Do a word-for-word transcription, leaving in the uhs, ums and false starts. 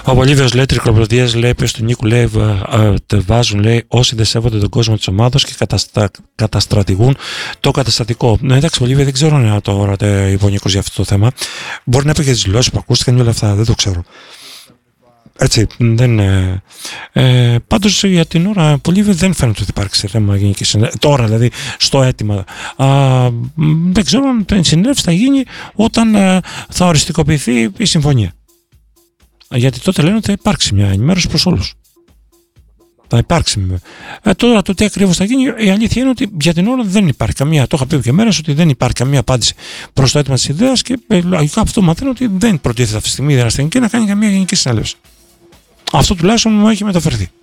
Ο Πολύβιος λέει, τρικλοπλωδίας λέει, πες του Νίκου λέει, βάζουν λέει όσοι δεν σέβονται τον κόσμο της ομάδος και καταστα... καταστρατηγούν το καταστατικό. Ναι, εντάξει, Πολύβια, δεν ξέρω αν τώρα είπε ο Νίκος για αυτό το θέμα. Μπορεί να είπε και τις δηλώσεις που ακούστηκαν και όλα αυτά, δεν το ξέρω. Έτσι, δεν. Ε, ε, πάντως για την ώρα, Πολύβια, δεν φαίνεται ότι υπάρξει θέμα γενικής συνέλευσης. Τώρα, δηλαδή, στο αίτημα. Α, δεν ξέρω αν η συνέλευση θα γίνει όταν ε, θα οριστικοποιηθεί η συμφωνία. Γιατί τότε λένε ότι θα υπάρξει μια ενημέρωση προς όλους. Θα υπάρξει. Ε, τώρα το τι ακριβώς θα γίνει, η αλήθεια είναι ότι για την ώρα δεν υπάρχει καμία. Το είχα πει και μέρες ότι δεν υπάρχει καμία απάντηση προς το αίτημα της ιδέας και ε, λογικά αυτό μαθαίνω ότι δεν προτίθεται αυτή τη στιγμή η Δραστηνική να κάνει καμία γενική συνέλευση. Αυτό τουλάχιστον μου έχει μεταφερθεί.